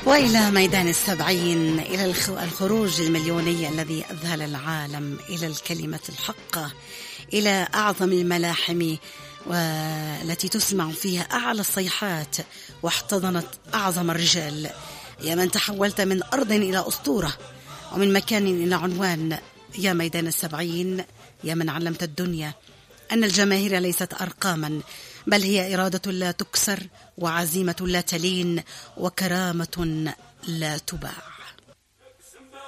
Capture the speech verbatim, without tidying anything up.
وإلى ميدان السبعين، إلى الخروج المليوني الذي أذهل العالم، إلى الكلمة الحقة، إلى أعظم الملاحم والتي تسمع فيها أعلى الصيحات واحتضنت أعظم الرجال. يا من تحولت من أرض إلى أسطورة ومن مكان إلى عنوان، يا ميدان السبعين، يا من علمت الدنيا أن الجماهير ليست أرقاما، بل هي إرادة لا تكسر، وعزيمة لا تلين، وكرامة لا تباع.